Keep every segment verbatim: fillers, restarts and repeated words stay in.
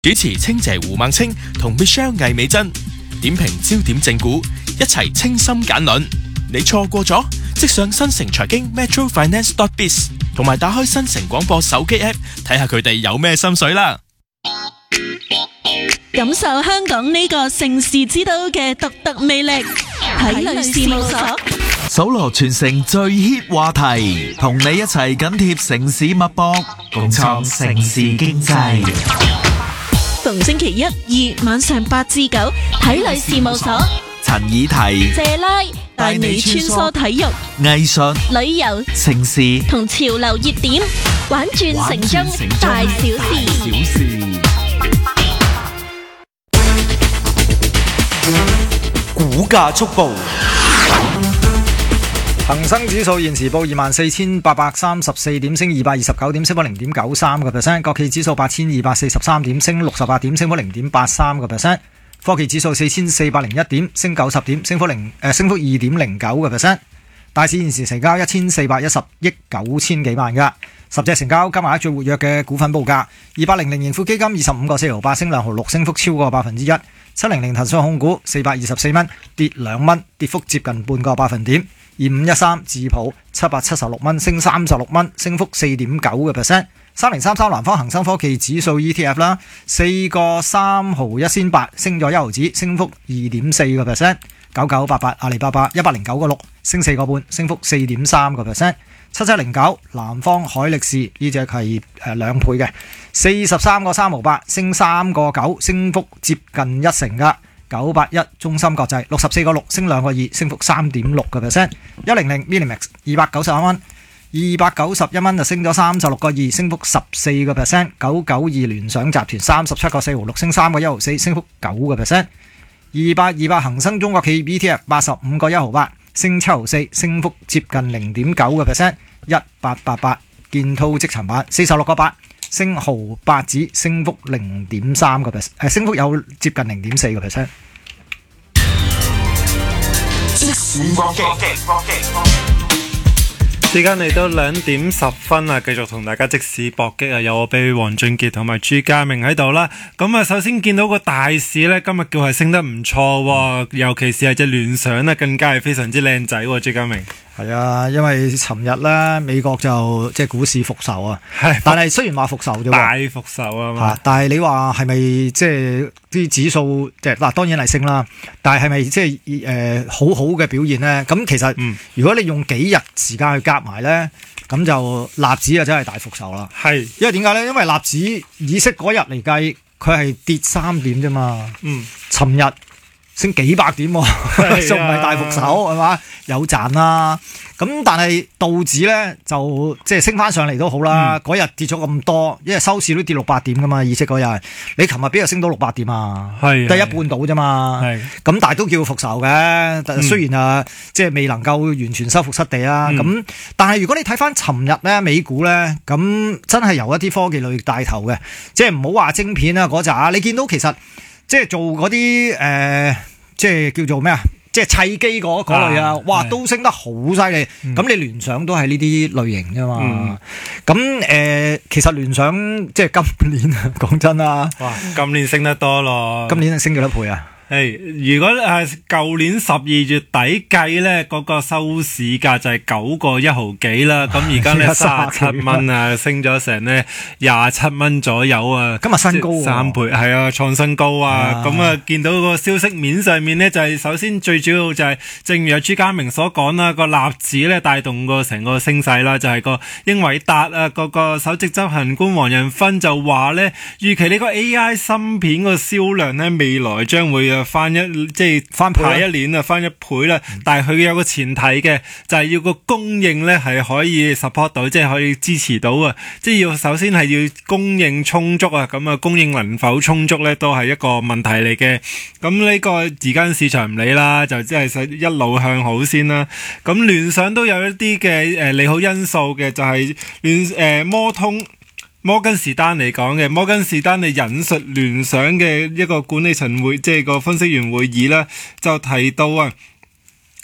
主持清姐胡孟青同 Michelle 魏美珍點評焦點正股，一齊清心簡論。你錯過咗，即上新城財經 Metro Finance dot biz 同埋打開新城廣播手機 app 睇下佢哋有咩心水啦。 感受香港呢個城市之都嘅獨特魅力，體類事務所搜羅全城最 hit 話題，同你一齊緊貼城市脈搏，共創城市經濟。 逢星期一、二晚上八至九，體類事務所陳以提、 謝拉帶你穿梭體育、 藝術、 旅遊、 城市同潮流熱點，玩轉城中大小事。 股價速報。 恒生指數現時報二萬四千八百三十四點，升二百二十九點，升幅零點九三個 percent。國企指數八千二百四十三點，升六十八點，升幅零點八三個 percent。科技指數四千四百零一點，升九十點，升幅零誒升幅二點零九個 percent。大市現時成交一千四百一十億九千幾萬噶，十隻成交今日最活躍嘅股份報價：二八零零盈富基金二十五個四毫八，升兩毫六，升幅超過百分之一；七零零騰訊控股四百二十四蚊，跌兩蚊，跌幅接近半個百分點。二五一三智普七百七十六蚊，升三十六蚊，升幅四點九個 percent。三零三三南方恒生科技指數 E T F 啦，四個三毫一仙八，升咗一毫子，升幅二點四個 percent。九九八八阿里巴巴一百零九個六，升四個半，升幅四點三個 percent。七七零九南方海力士呢隻係誒兩倍嘅，四十三個三毫八，升三個九，升幅接近一成噶。九八一中芯國際六十四個六，升兩個二，升幅三點六個 percent。一零零 Minimax 二百九十一蚊，二百九十一蚊就升咗三十六個二，升幅十四個 percent。九九二聯想集團三十七個四毫六，升三個一毫四，升幅九個 percent。二八二八恒生中國企業 E T F 八十五個一毫八，升七毫四，升幅接近零點九個 percent。一八八八建滔積層板四十六個八，升毫八子，升幅零點三個 percent， 誒升幅有接近零點四個 percent。 即時搏擊， 時間嚟到兩點十分啦，繼續同大家即時搏擊啊！有我俾黃俊傑同埋朱家明喺度啦。咁啊，首先見到個大市呢，今日叫係升得唔錯，尤其是係隻聯想呢，更加係非常之靚仔。朱家明係啊，因為尋日咧美國就即係股市復仇啊，但係雖然話復仇啫， 大復仇啊嘛， 但係你話係咪即係啲指數即係嗱，當然係升啦，但係係咪即係誒、呃、好好嘅表現咧？咁其實、嗯、如果你用幾日時間去夾埋咧，咁就納指啊真係大復仇啦。係，因為點解咧？因為納指議息嗰日嚟計，佢係跌三點啫嘛。嗯，尋日升幾百點，仲唔係大復仇係嘛？有賺啦。咁但係道指咧就即係升翻上嚟都好啦。嗰日、嗯、跌咗咁多，因為收市都跌六百點噶嘛。議息嗰日，你琴日邊度升到六百點啊？係得一半到啫嘛。係咁，但係都叫復仇嘅。嗯、雖然啊，即係未能夠完全收復失地啦。咁、嗯、但係如果你睇翻尋日咧美股咧，咁真係由一啲科技類帶頭嘅，即係唔好話晶片啊嗰扎。你見到其實即係做嗰啲誒，即係叫做咩啊？即係砌機嗰嗰類啊，哇，都升得好犀利。咁、嗯、你聯想都係呢啲類型啫嘛。咁誒、嗯呃，其實聯想即係今年啊，講真啦， 哇，今年升得多咯。 今年升幾多倍啊？ Hey, 如果係舊年十二月底計咧，嗰、那個收市價就係九個一毫幾啦。咁而家咧三十七蚊啊，升咗成咧廿七蚊左右啊。 今日新高喎， 三倍係啊，創新高啊。咁啊，見到個消息面上面咧，就係、是、首先最主要就係、是，正如阿朱家明所講啦，個納指咧帶動個成個升勢啦，就係、是、個英偉達啊，嗰個首席執行官黃仁勳就話咧，預期呢個 A I 芯片個銷量咧，未來將會啊。翻一即係翻排一年啊，翻一倍啦。嗯、但係佢有個前提嘅，就係、是、要個供應咧係可以 support 到，即係可以支持到啊。即係要首先係要供應充足啊。咁啊，供應能否充足咧，都係一個問題嚟嘅。咁呢個而家市場唔理啦，就即係一路向好先啦。咁聯想都有一啲嘅誒利好因素嘅，就係聯誒摩通。摩根士丹利講嘅，摩根士丹利引述聯想嘅一個管理層會，即係個分析員會議啦，就提到啊，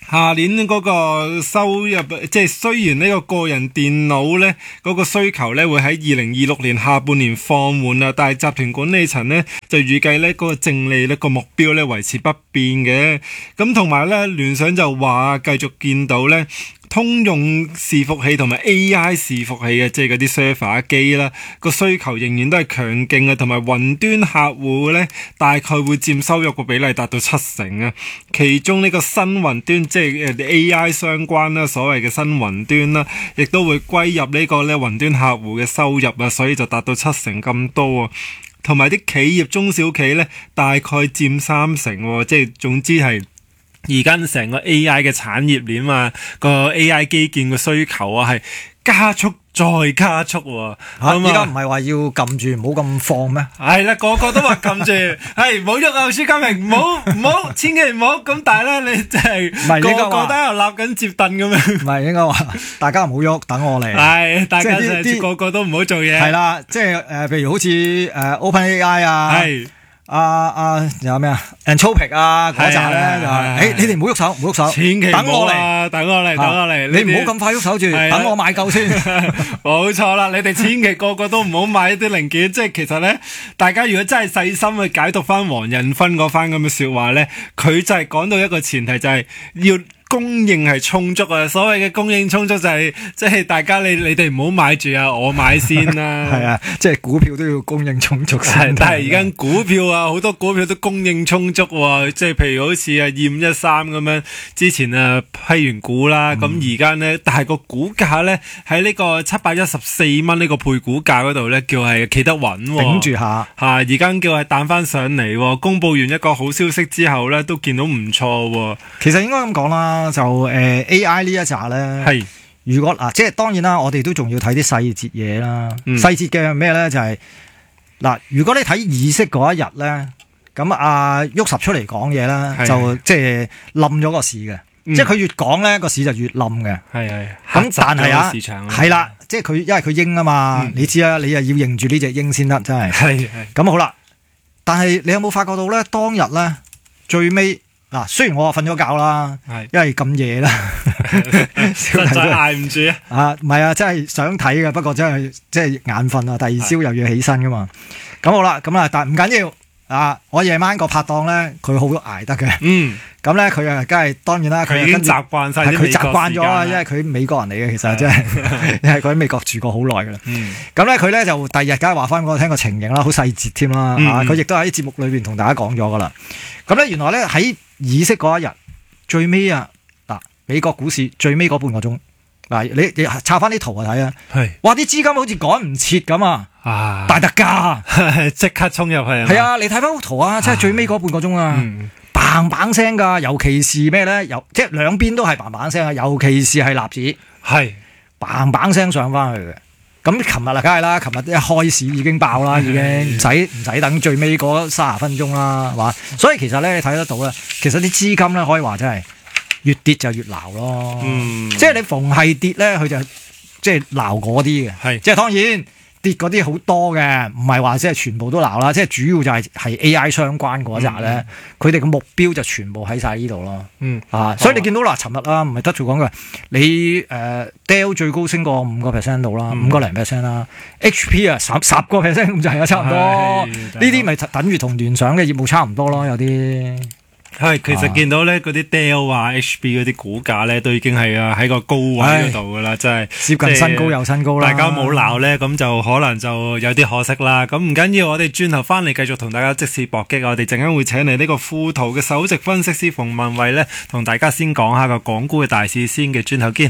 下年嗰個收入，即係雖然呢個個人電腦呢嗰個需求呢會喺二零二六年下半年放緩啦，但係集團管理層呢就預計呢嗰個淨利呢個目標呢維持不變嘅。咁同埋呢聯想就話繼續見到呢通用伺服器同埋 A I 伺服器嘅，即係嗰啲 server 機啦，個需求仍然都係強勁嘅，同埋雲端客戶呢大概會佔收入個比例達到七成啊。其中呢個新雲端即係誒 A I 相關啦，所謂嘅新雲端啦，亦都會歸入呢個咧雲端客戶嘅收入啊，所以就達到七成咁多啊。同埋啲企業中小企呢，大概佔三成，即係總之係。而家成個 A I 嘅產業鏈啊，個 A I 基建嘅需求啊，係加速再加速喎。 嚇！而家唔係話要撳住，唔好咁放咩？ 係啦，個個都話撳住，係唔好喐啊！舒家明，唔好唔好，千祈唔好。咁但係咧，你真係個個都喺度立緊接凳咁樣。 唔係應該話，大家唔好喐，等我嚟。 係，大家即係啲個個都唔好做嘢。 係啦，即係誒，譬如好似誒 Open A I 啊。 係。 啊啊，有咩啊 ？Anthropic 啊，嗰扎咧就係，誒，你哋唔好喐手，唔好喐手， 千祈等我嚟， 等我嚟，等我嚟， 你唔好咁快喐手住，等我買夠先。 冇錯啦，你哋千祈個個都唔好買一啲零件，即係其實咧，大家如果真係細心去解讀翻黃仁勳嗰番咁嘅說話咧，佢就係講到一個前提就係要。供應係充足啊！所謂嘅供應充足就係、是、即係大家你你哋唔好買住啊，我買先啦。係啊，即係股票都要供應充足先。 但係而家股票啊，好多股票都供應充足喎。即係譬如好似啊二五一三咁樣，之前啊批完股啦，咁而家呢，但係個股價呢，喺呢個七百一十四蚊呢個配股價嗰度呢，叫係企得穩， 頂住下嚇。而家叫係彈翻上嚟，公佈完一個好消息之後呢，都見到唔錯。 其實應該咁講啦。就誒、呃、A I 呢一集咧，係如果嗱、啊，即係當然啦，我哋都仲要睇啲細節嘢啦。嗯、細節嘅係咩咧？就係、是、嗱，如果你睇議息嗰一日咧，咁阿旭實出嚟講嘢咧，就即係冧咗個市嘅，嗯、即係佢越講咧個市就越冧嘅。係係咁，但係啊，係啦，即係佢因為佢鷹啊嘛，嗯、你知啊，你又要認住呢隻鷹先得，真係。係係咁好啦，但係你有冇發覺到咧？當日咧最尾。嗱，雖然我話瞓咗覺啦，因為咁夜啦， 實在捱唔住啊！唔係啊，真係想睇嘅，不過真係即係眼瞓啊，第二朝又要起身噶嘛。咁好啦，咁啊，但係唔緊要啊！我夜晚個拍檔咧，佢好捱得嘅。嗯，咁咧佢啊，梗係當然啦，佢已經習慣晒， 佢習慣咗啊，因為佢美國人嚟嘅，其實真係，因為佢喺美國住過好耐噶啦。咁咧佢咧就第二日梗係話翻俾我聽個情形啦，好細節添啦。啊，佢亦都喺節目裏邊同大家講咗噶啦。咁咧原來咧喺議息嗰一日最尾啊，嗱，美國股市最尾嗰半個鐘，嗱，你你插翻啲圖嚟睇啊，係，哇，啲資金好似趕唔切咁啊，啊，大特價， 即刻衝入去， 係啊，你睇翻幅圖啊，即係最尾嗰半個鐘啊，嘭嘭聲噶，尤其是咩咧，尤即係兩邊都係嘭嘭聲啊，尤其是係納指，係嘭嘭聲上翻去嘅。咁琴日啦，梗係啦，琴日一開市已經爆啦，已經唔使唔使等最尾嗰三十分鐘啦，係嘛？所以其實咧，你睇得到咧，其實啲資金咧可以話真係越跌就越鬧咯。嗯，即係你逢係跌咧，佢就即係鬧嗰啲嘅。係，即係當然跌嗰啲好多嘅，唔係話即係全部都鬧啦。即係主要就係係 A I 相關嗰扎咧，佢哋嘅目標就全部喺晒呢度咯。嗯啊，所以你見到嗱，尋日啦，唔係得罪講嘅，你誒 Dell 最高升過五個 percent 度啦，五個零 percent 啦 ，H P 啊十十個 percent 咁就係啊，差唔多。呢啲咪等於同聯想嘅業務差唔多咯，有啲。 係，其實見到咧嗰啲 Dell 啊、H P 嗰啲股價咧，都已經係啊喺個高位嗰度噶啦，真係接近新高又新高啦。 大家冇鬧咧，咁就可能就有啲可惜啦。咁唔緊要，我哋轉頭翻嚟繼續同大家即時搏擊。我哋陣間會請嚟呢個富途嘅首席分析師馮文慧咧，同大家先講下個港股嘅大市先嘅。轉頭見。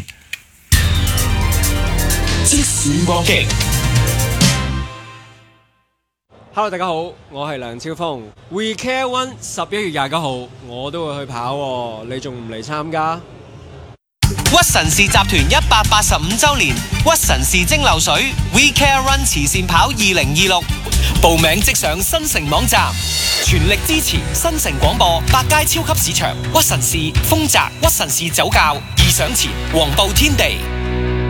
即時搏擊。 Hello， 大家好，我係梁超峰。We Care One 十一月廿九號我都會去跑喎，你仲唔嚟參加？ 屈臣氏集團一百八十五週年屈臣氏蒸餾水 We Care Run 慈善跑二零二六，報名即上新城網站，全力支持新城廣播、百佳超級市場、屈臣氏、豐澤、屈臣氏酒窖、易上前、黃埔天地。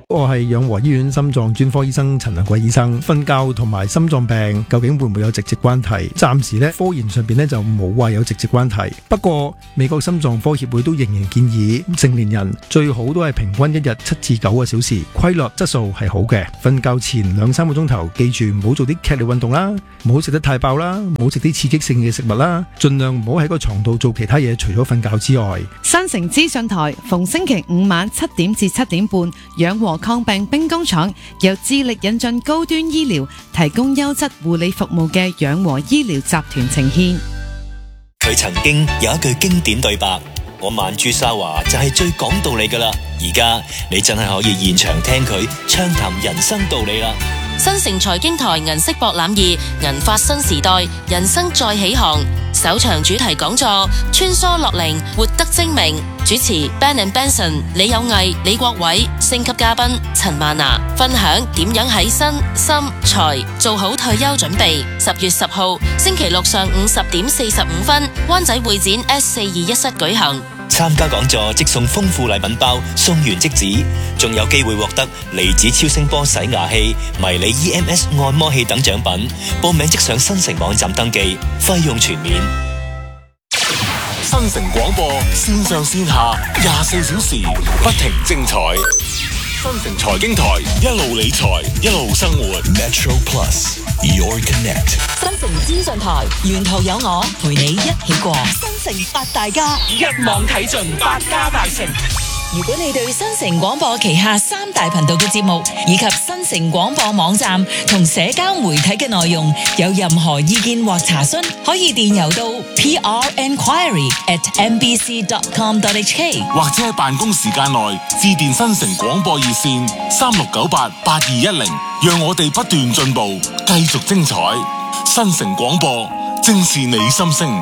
我係養和醫院心臟專科醫生陳良貴醫生。瞓覺同埋心臟病究竟會唔會有直接關係？暫時咧科研上邊咧就冇話有直接關係。不過美國心臟科協會都仍然建議成年人最好都係平均一日七至九個小時，規律質素係好嘅。瞓覺前兩三個鐘頭，記住唔好做啲劇烈運動啦，唔好食得太飽啦，唔好食啲刺激性嘅食物啦，盡量唔好喺個床度做其他嘢，除咗瞓覺之外。 新城資訊台逢星期五晚七點至七點半，養和抗病兵工廠由致力引進高端醫療，提供優質護理服務嘅養和醫療集團呈獻。 佢曾經有一句經典對白：我曼珠沙華就係最講道理噶啦。而家你真係可以現場聽佢暢談人生道理啦。 新城財經台銀色博覽二，銀發新時代，人生再起航。首場主題講座穿梭樂齡，活得精明。主持 Ben and Benson 李有毅、李國偉，星級嘉賓陳曼娜分享點樣喺身心財做好退休準備。十月十號星期六上午十點四十五分，灣仔會展 S 四二一室舉行。 參加講座即送豐富禮品包，送完即止，仲有機會獲得離子超聲波洗牙器、迷你 E M S 按摩器等獎品。報名即上新城網站登記，費用全免。 新城廣播線上線下廿四小時不停精彩。新城財經台一路理財一路生活。Metro Plus Your Connect。 新城資訊台沿途有我陪你一起過。新城八大家一網睇盡百家大成。 如果你對新城廣播旗下三大頻道嘅節目以及新城廣播網站同社交媒體嘅內容有任何意見或查詢，可以電郵到 p r enquiry at m b c dot com dot h k， 或者喺辦公時間內致電新城廣播熱線三六九八八二一零，讓我哋不斷進步，繼續精彩。新城廣播正是你心聲。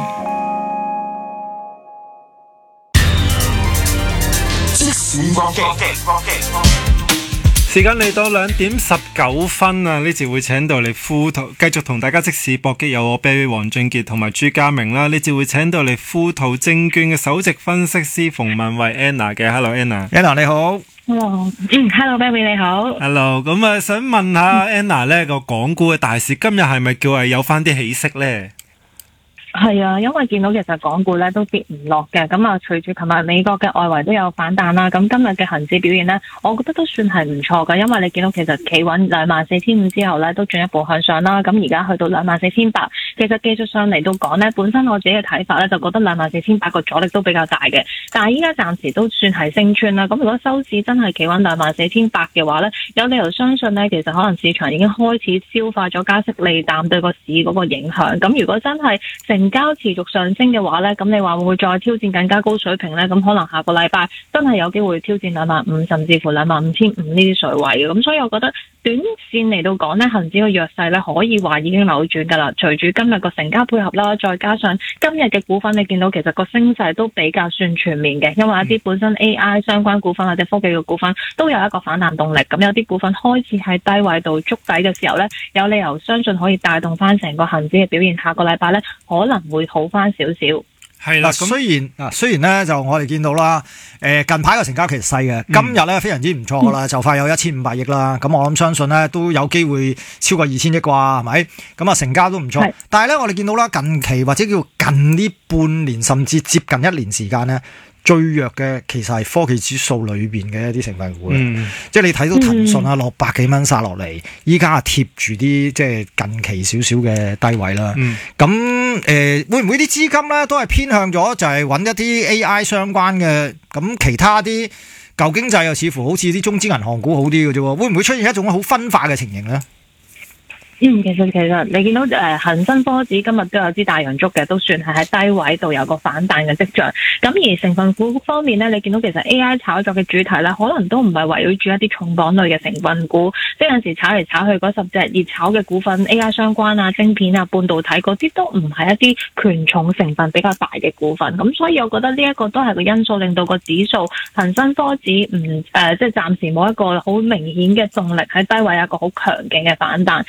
時間嚟到兩點十九分啊！呢節會請到嚟富途，繼續同大家即時搏擊，有我 Barry 黃俊傑同埋朱家明啦。呢節會請到嚟富途證券嘅首席分析師馮文慧 Anna 嘅 ，Hello Anna。Anna 你好。 Hello，嗯 ，Hello Barry 你好。 Hello，咁啊，想問下 Anna 呢個港股嘅大市今日係咪叫係有翻啲起色呢？ 係啊，因為見到其實港股咧都跌唔落嘅，咁啊隨住琴日美國嘅外圍都有反彈啦，咁今日嘅恒指表現呢，我覺得都算係唔錯嘅，因為你見到其實企穩兩萬四千五之後咧都進一步向上啦，咁而家去到兩萬四千八，其實技術上嚟到講呢，本身我自己嘅睇法咧就覺得兩萬四千八個阻力都比較大嘅，但係依家暫時都算係升穿啦，咁如果收市真係企穩兩萬四千八嘅話呢，有理由相信呢，其實可能市場已經開始消化咗加息利淡對個市嗰個影響，咁如果真係成交持續上升嘅話呢，咁你話會唔會再挑戰更加高水平呢？咁可能下個禮拜真係有機會挑戰兩萬五，甚至乎兩萬五千五呢啲水位嘅。咁所以我覺得短線嚟到講呢，恒指嘅弱勢呢，可以話已經扭轉噶啦。隨住今日個成交配合啦，再加上今日嘅股份，你見到其實個升勢都比較算全面嘅，因為一啲本身 A I 相關股份或者科技嘅股份都有一個反彈動力。咁有啲股份開始喺低位度築底嘅時候呢，有理由相信可以帶動翻成個恒指嘅表現。下個禮拜呢，可能會好翻少少。 係啦，雖然啊，雖然咧就我哋見到啦，誒近排個成交其實細嘅，今日咧非常之唔錯噶啦，就快有一千五百億啦。咁我諗相信咧都有機會超過二千億啩，係咪？咁啊成交都唔錯，但係咧我哋見到啦，近期或者叫近呢半年甚至接近一年時間咧，最弱嘅其實係科技指數裏邊嘅一啲成分股啦，嗯、即係你睇到騰訊啊落百幾蚊殺落嚟，依家啊貼住啲即係近期少少嘅低位啦。咁誒、嗯呃、會唔會啲資金咧都係偏向咗就係揾一啲 A I 相關嘅？咁其他啲舊經濟又似乎好似啲中資銀行股好啲嘅啫喎，會唔會出現一種好分化嘅情形咧？ 嗯，其實其實你見到誒恒生科指今日都有支大陽燭嘅，都算係喺低位度有個反彈嘅跡象。咁而成分股方面咧，你見到其實 A I 炒作嘅主題咧，可能都唔係圍繞住一啲重磅類嘅成分股，即係有時炒嚟炒去嗰十隻熱炒嘅股份 ，A I 相關啊、晶片啊、半導體嗰啲都唔係一啲權重成分比較大嘅股份。咁所以我覺得呢一個都係個因素，令到個指數恒生科指唔誒、呃、即係暫時冇一個好明顯嘅動力喺低位有一個好強勁嘅反彈。咁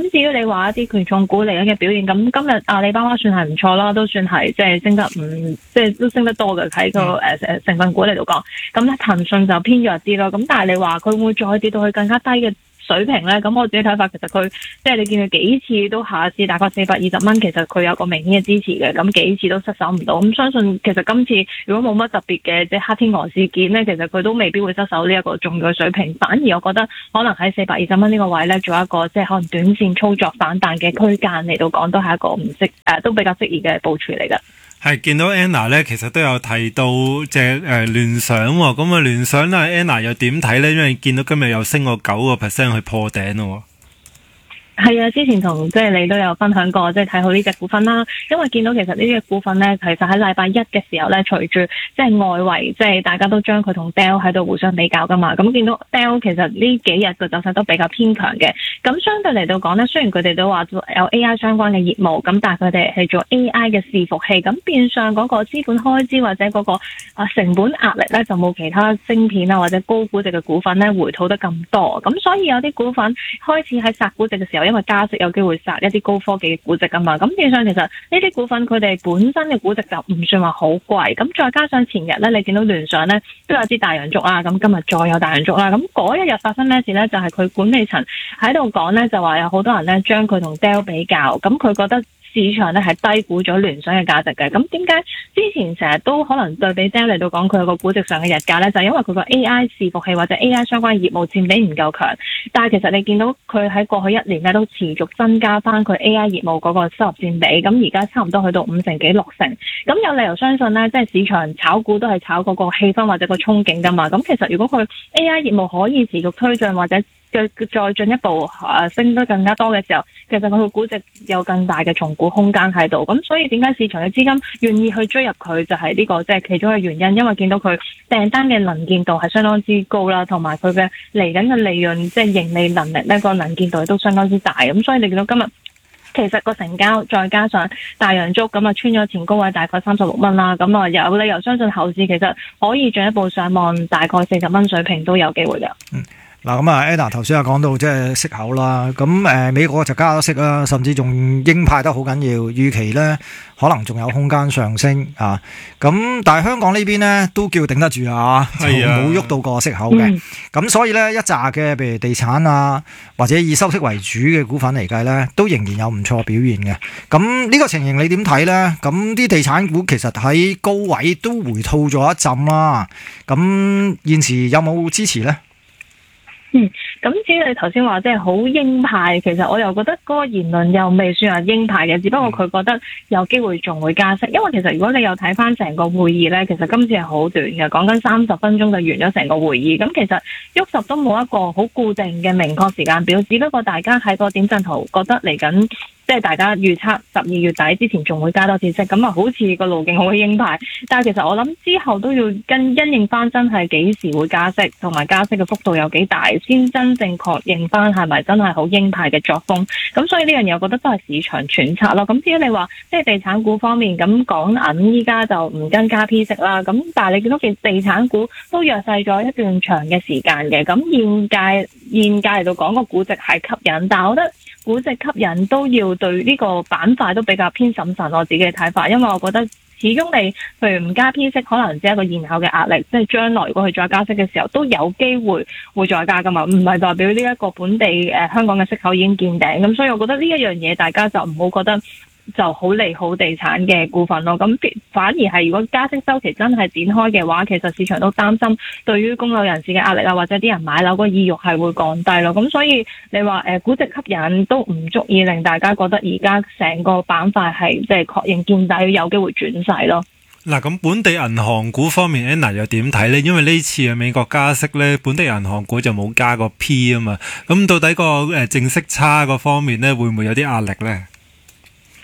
至於你話一啲權重股嚟緊嘅表現，咁今日阿里巴巴算係唔錯啦，都算係即係升得唔即係都升得多嘅喺個誒誒成分股嚟到講。咁咧騰訊就偏弱啲咯。咁但係你話佢會唔會再跌到去更加低嘅水平咧？咁我自己睇法，其實佢即係你見佢幾次都下至大概四百二十蚊，其實佢有個明顯嘅支持嘅，咁幾次都失手唔到。咁相信其實今次如果冇乜特別嘅即係黑天鵝事件咧，其實佢都未必會失守呢一個重要嘅水平。反而我覺得可能喺四百二十蚊呢個位咧，做一個即係可能短線操作反彈嘅區間嚟到講，都係一個唔適誒都比較適宜嘅部署嚟嘅。 係見到 Anna 咧，其實都有提到隻誒聯想喎，咁啊聯想咧 Anna 又點睇咧？因為見到今日又升過九個 percent 去破頂咯。 係啊，之前同即係你都有分享過，即係睇好呢隻股份啦。因為見到其實呢啲股份咧，其實喺禮拜一嘅時候咧，隨住即係外圍，即係大家都將佢同 Dell 喺度互相比較噶嘛。咁見到 Dell 其實呢幾日個走勢都比較偏強嘅。咁相對嚟到講咧，雖然佢哋都話有 A I 相關嘅業務，咁但係佢哋係做 A I 嘅伺服器，咁變相嗰個資本開支或者嗰個啊成本壓力咧，就冇其他晶片啊或者高估值嘅股份咧回吐得咁多。咁所以有啲股份開始喺殺估值嘅時候，因為加息有機會殺一啲高科技嘅估值啊嘛，咁變相其實呢啲股份佢哋本身嘅估值就唔算話好貴，咁再加上前日咧你見到聯想咧都有啲大陽燭啦，咁今日再有大陽燭啦，咁嗰一日發生咩事咧？就係、是、佢管理層喺度講咧，就話有好多人咧將佢同 Dell 比較，咁佢覺得市場咧係低估咗聯想嘅價值嘅。咁點解之前成日都可能對比 Dell 嚟到講佢有個估值上嘅日價咧？就係、是、因為佢個 A I 伺服器或者 A I 相關業務佔比唔夠強，但係其實你見到佢喺過去一年咧都持續增加翻佢 A I 業務嗰個收入佔比，咁而家差唔多去到五成幾六成，咁有理由相信咧，即係市場炒股都係炒嗰個氣氛或者個憧憬噶嘛。咁其實如果佢 A I 業務可以持續推進或者再進一步誒升得更加多嘅時候，其實佢個估值有更大嘅重估空間喺度。咁所以點解市場嘅資金願意去追入佢，就係呢個即係其中嘅原因。因為見到佢訂單嘅能見度係相當之高啦，同埋佢嘅嚟緊嘅利潤即係盈利能力呢個能見度都相當之大。咁所以你見到今日其實個成交再加上大陽燭咁啊，穿咗前高位大概三十六蚊啦。咁啊有理由相信後市其實可以進一步上望大概四十蚊水平都有機會嘅。 嗯。嗱咁啊 Anna 頭先又講到即係息口啦，咁誒、呃、美國就加咗息啦，甚至仲鷹派得好緊要，預期咧可能仲有空間上升啊。咁但係香港呢邊咧都叫頂得住啊，就冇喐到個息口嘅。咁、嗯、所以咧一紮嘅譬如地產啊或者以收息為主嘅股份嚟計咧，都仍然有唔錯表現嘅。咁呢個情形你點睇咧？咁啲地產股其實喺高位都回吐咗一陣啦。咁現時有冇支持咧？ 嗯，咁至於你頭先話即係好鷹派，其實我又覺得嗰個言論又未算係鷹派嘅，只不過佢覺得有機會仲會加息。因為其實如果你有睇翻成個會議咧，其實今次係好短嘅，講緊三十分鐘就完咗成個會議。咁其實喐十都冇一個好固定嘅明確時間表，只不過大家喺個點陣圖覺得嚟緊。即係大家預測十二月底之前仲會加多次息，咁啊好似個路徑好鷹派，但係其實我諗之後都要跟因應翻真係幾時會加息，同埋加息嘅幅度有幾大，先真正確認翻係咪真係好鷹派嘅作風。咁所以呢樣嘢我覺得都係市場揣測咯。咁至於你話即係地產股方面，咁港銀依家就唔跟加 P 息啦，咁但係你見到嘅地產股都弱勢咗一段長嘅時間嘅，咁現屆現屆嚟到講個估值係吸引，但係我覺得估值吸引都要對呢個板塊都比較偏審慎，我自己嘅睇法，因為我覺得始終你譬如唔加 P 息，可能只係一個現後嘅壓力，即係將來如果佢再加息嘅時候，都有機會會再加噶嘛，唔係代表呢一個本地誒、呃、香港嘅息口已經見頂，咁所以我覺得呢一樣嘢大家就唔好覺得就好利好地產嘅股份咯，咁反而係如果加息週期真係展開嘅話，其實市場都擔心對於供樓人士嘅壓力啊，或者啲人買樓個意欲係會降低咯。咁所以你話誒估值吸引都唔足以令大家覺得而家成個板塊係即係確認見底，有機會轉勢咯。 嗱，咁本地銀行股方面 ，Anna 又點睇呢？因為呢次嘅美國加息呢，本地銀行股就冇加個 P 啊嘛。咁到底個誒淨息差個方面呢，會唔會有啲壓力呢？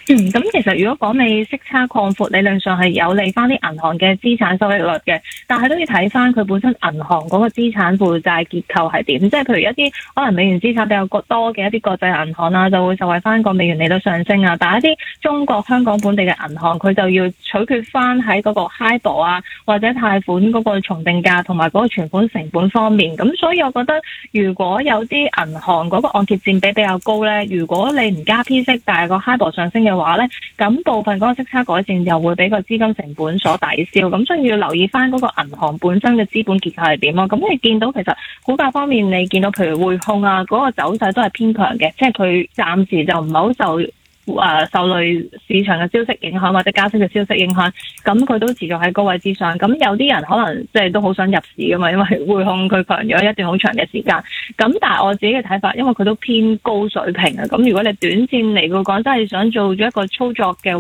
嗯，咁其實如果講你息差擴闊，理論上係有利翻啲銀行嘅資產收益率嘅，但係都要睇翻佢本身銀行嗰個資產負債結構係點，即係譬如一啲可能美元資產比較多嘅一啲國際銀行啦，就會受惠翻個美元利率上升啊，但係一啲中國香港本地嘅銀行，佢就要取決翻喺嗰個 HIBOR 啊，或者貸款嗰個重定價同埋嗰個存款成本方面，咁所以我覺得如果有啲銀行嗰個按揭佔比比較高咧，如果你唔加 P 息，但係個 HIBOR 上升嘅話咧，咁部分嗰個息差改善又會俾個資金成本所抵消，咁所以要留意翻嗰個銀行本身嘅資本結構係點咯。咁你見到其實股價方面，你見到譬如匯控啊，嗰個走勢都係偏強嘅，即係佢暫時就唔係好受誒、呃、受累市場嘅消息影響或者加息嘅消息影響，咁佢都持續喺高位之上。咁有啲人可能即係都好想入市噶嘛，因為匯控佢強咗一段好長嘅時間。咁但係我自己嘅睇法，因為佢都偏高水平啊。咁如果你短線嚟講真係想做咗一個操作嘅